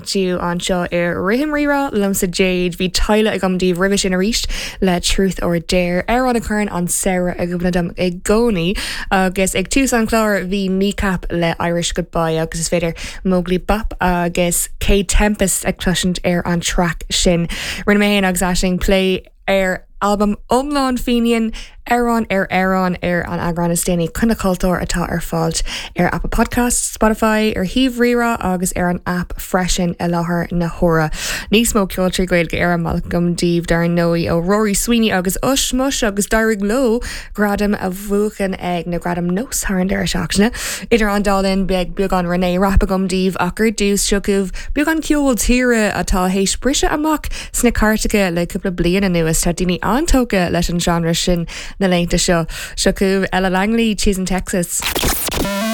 dú an seo ar rihim rira lumsa Jade bhí taile ag gomdíh rih sin a ríist le Truth or Dare ar an a chun an Sarah a gobnadam ag gcónaí agus ag tús an chlár bhí kneecap le Irish Goodbye agus is féidir Mowgli Bop agus Kate Tempest ag cluisiint ar an track sin rinne mé héin agus asing play ar album Omlán Fínian Aran ar an agran is déanaí chuna cultúr atá ar fáilt ar Apple Podcasts, Spotify, ar Híomh Rira agus ar an app freisin i láthair na hora. Níos mó ceoltarí gail go ar Malcolm Díomh dar nóí ó Rory Sweeney agus Ushmush agus Darig Low gradam a bhuachan ag na gradam nos tharan ar seachna. Idir an dálinn beag an Renee Rappagum Díomh achar dús siocúh beag an ceol tíre atá hééis brise amach sna cartacha le cúpla bliana nuas tá daoine antóga leis an genre sin na leinta seo. Siocúh Ella Langley, Cheese in Texas.